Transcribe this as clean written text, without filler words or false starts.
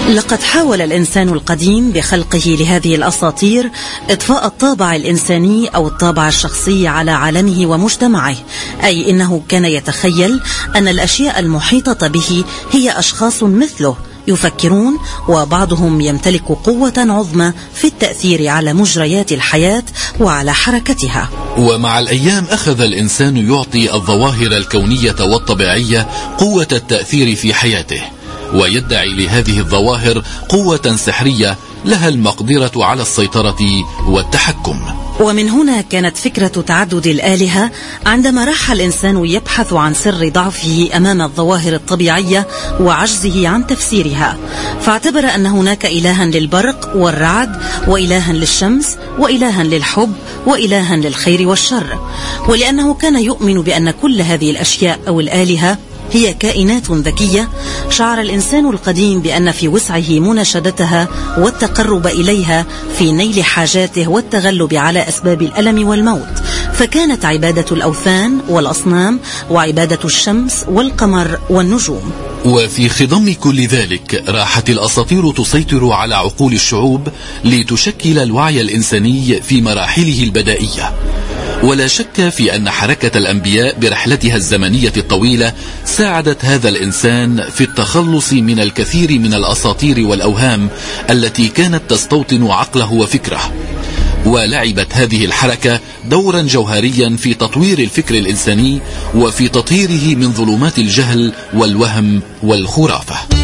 لقد حاول الإنسان القديم بخلقه لهذه الأساطير إضفاء الطابع الإنساني أو الطابع الشخصي على عالمه ومجتمعه، أي إنه كان يتخيل أن الأشياء المحيطة به هي أشخاص مثله يفكرون، وبعضهم يمتلك قوة عظمى في التأثير على مجريات الحياة وعلى حركتها. ومع الأيام أخذ الإنسان يعطي الظواهر الكونية والطبيعية قوة التأثير في حياته، ويدعي لهذه الظواهر قوة سحرية لها المقدرة على السيطرة والتحكم. ومن هنا كانت فكرة تعدد الآلهة عندما راح الإنسان يبحث عن سر ضعفه أمام الظواهر الطبيعية وعجزه عن تفسيرها، فاعتبر أن هناك إلها للبرق والرعد، وإلها للشمس، وإلها للحب، وإلها للخير والشر. ولأنه كان يؤمن بأن كل هذه الأشياء أو الآلهة هي كائنات ذكية، شعر الإنسان القديم بأن في وسعه مناشدتها والتقرب إليها في نيل حاجاته والتغلب على أسباب الألم والموت. فكانت عبادة الأوثان والأصنام وعبادة الشمس والقمر والنجوم. وفي خضم كل ذلك راحت الأساطير تسيطر على عقول الشعوب لتشكل الوعي الإنساني في مراحله البدائية. ولا شك في أن حركة الأنبياء برحلتها الزمنية الطويلة ساعدت هذا الإنسان في التخلص من الكثير من الأساطير والأوهام التي كانت تستوطن عقله وفكره. ولعبت هذه الحركة دورا جوهريا في تطوير الفكر الإنساني وفي تطهيره من ظلمات الجهل والوهم والخرافة.